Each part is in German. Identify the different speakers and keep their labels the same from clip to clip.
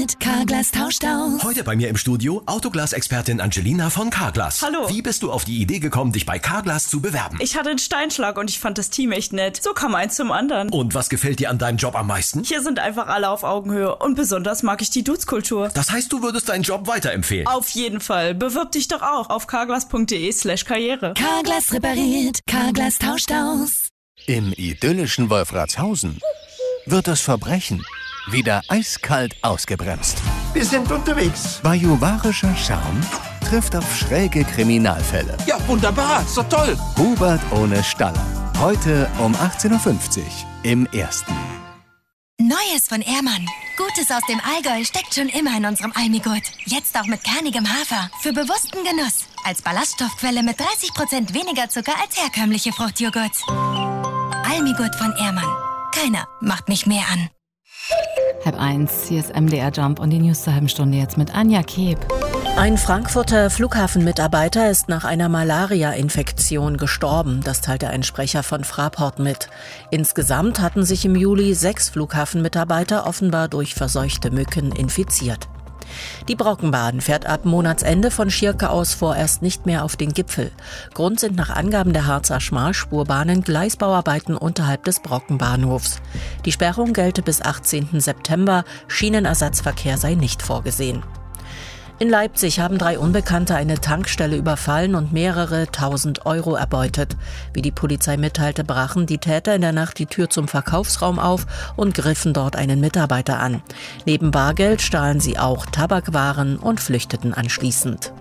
Speaker 1: repariert, Carglass tauscht aus.
Speaker 2: Heute bei mir im Studio Autoglas-Expertin Angelina von Carglass.
Speaker 3: Hallo.
Speaker 2: Wie bist du auf die Idee gekommen, dich bei Carglass zu bewerben?
Speaker 3: Ich hatte einen Steinschlag und ich fand das Team echt nett. So kam eins zum anderen.
Speaker 2: Und was gefällt dir an deinem Job am meisten?
Speaker 3: Hier sind einfach alle auf Augenhöhe und besonders mag ich die Dutzkultur.
Speaker 2: Das heißt, du würdest deinen Job weiterempfehlen?
Speaker 3: Auf jeden Fall. Bewirb dich doch auch auf carglass.de/karriere.
Speaker 1: Carglass repariert, Carglass tauscht aus.
Speaker 4: Im idyllischen Wolfratshausen wird das Verbrechen wieder eiskalt ausgebremst.
Speaker 5: Wir sind unterwegs.
Speaker 4: Bajuwarischer Charme trifft auf schräge Kriminalfälle.
Speaker 5: Ja, wunderbar. So toll.
Speaker 4: Hubert ohne Staller. Heute um 18.50 Uhr im Ersten.
Speaker 6: Neues von Ehrmann. Gutes aus dem Allgäu steckt schon immer in unserem Almigurt. Jetzt auch mit kernigem Hafer. Für bewussten Genuss. Als Ballaststoffquelle mit 30% weniger Zucker als herkömmliche Fruchtjoghurt. Almigurt von Ehrmann. Keiner macht mich mehr an.
Speaker 7: 12:30, hier ist MDR Jump und die News zur halben Stunde jetzt mit Anja Keb.
Speaker 8: Ein Frankfurter Flughafenmitarbeiter ist nach einer Malaria-Infektion gestorben. Das teilte ein Sprecher von Fraport mit. Insgesamt hatten sich im Juli 6 Flughafenmitarbeiter offenbar durch verseuchte Mücken infiziert. Die Brockenbahn fährt ab Monatsende von Schierke aus vorerst nicht mehr auf den Gipfel. Grund sind nach Angaben der Harzer Schmalspurbahnen Gleisbauarbeiten unterhalb des Brockenbahnhofs. Die Sperrung gelte bis 18. September. Schienenersatzverkehr sei nicht vorgesehen. In Leipzig haben 3 Unbekannte eine Tankstelle überfallen und mehrere 1.000 Euro erbeutet. Wie die Polizei mitteilte, brachen die Täter in der Nacht die Tür zum Verkaufsraum auf und griffen dort einen Mitarbeiter an. Neben Bargeld stahlen sie auch Tabakwaren und flüchteten anschließend.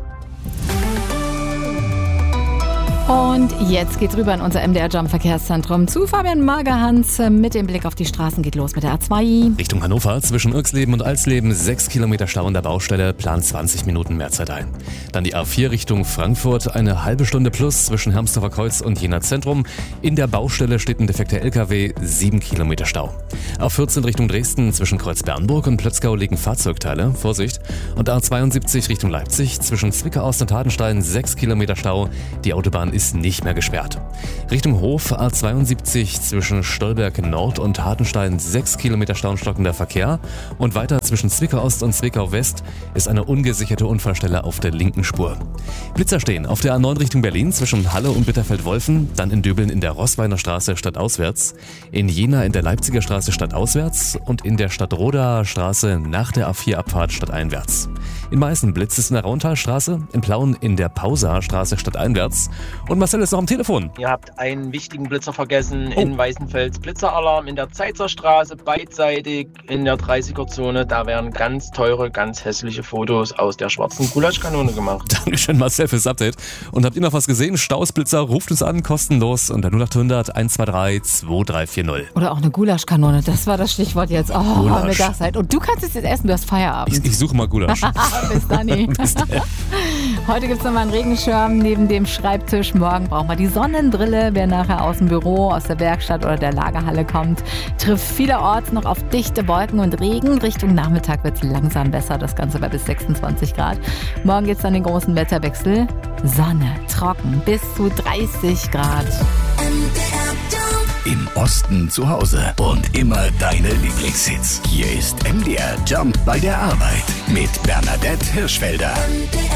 Speaker 7: Und jetzt geht's rüber in unser MDR Jump Verkehrszentrum zu Fabian Magerhans. Mit dem Blick auf die Straßen geht los mit der A2.
Speaker 9: Richtung Hannover zwischen Irxleben und Alsleben 6 Kilometer Stau an der Baustelle, plan 20 Minuten Mehrzeit ein. Dann die A4 Richtung Frankfurt, eine halbe Stunde plus zwischen Hermsdorfer Kreuz und Jena Zentrum. In der Baustelle steht ein defekter LKW, 7 Kilometer Stau. A14 Richtung Dresden zwischen Kreuz Bernburg und Plötzgau liegen Fahrzeugteile, Vorsicht. Und A72 Richtung Leipzig zwischen Zwickau-Ost und Tatenstein 6 Kilometer Stau. Die Autobahn ist nicht mehr gesperrt. Richtung Hof A72 zwischen Stolberg Nord und Hartenstein 6 Kilometer Stau und stockender Verkehr. Und weiter zwischen Zwickau Ost und Zwickau West ist eine ungesicherte Unfallstelle auf der linken Spur. Blitzer stehen auf der A9 Richtung Berlin zwischen Halle und Bitterfeld-Wolfen, dann in Döbeln in der Roßweiner Straße stadtauswärts, in Jena in der Leipziger Straße stadtauswärts und in der Stadtroder Straße nach der A4-Abfahrt stadteinwärts. In Meißen blitzt es in der Rauntalstraße, in Plauen in der Pausaer Straße stadteinwärts. Und Marcel ist noch am Telefon.
Speaker 10: Ihr habt einen wichtigen Blitzer vergessen in Weißenfels. Blitzeralarm in der Zeitzer Straße, beidseitig in der 30er-Zone. Da werden ganz teure, ganz hässliche Fotos aus der schwarzen Gulaschkanone gemacht.
Speaker 9: Dankeschön Marcel fürs Update. Und habt ihr noch was gesehen? Stausblitzer, ruft uns an, kostenlos unter 0800 123 2340.
Speaker 7: Oder auch eine Gulaschkanone, das war das Stichwort jetzt. Oh,
Speaker 9: Gulasch.
Speaker 7: Mittagszeit. Und du kannst es jetzt essen, du hast Feierabend.
Speaker 9: Ich suche mal Gulasch.
Speaker 7: Bis dann. Heute gibt es nochmal einen Regenschirm neben dem Schreibtisch. Morgen brauchen wir die Sonnenbrille. Wer nachher aus dem Büro, aus der Werkstatt oder der Lagerhalle kommt, trifft vielerorts noch auf dichte Wolken und Regen. Richtung Nachmittag wird es langsam besser. Das Ganze bei bis 26 Grad. Morgen gibt es dann den großen Wetterwechsel. Sonne, trocken, bis zu 30 Grad.
Speaker 4: Im Osten zu Hause und immer deine Lieblingshits. Hier ist MDR Jump bei der Arbeit mit Bernadette Hirschfelder.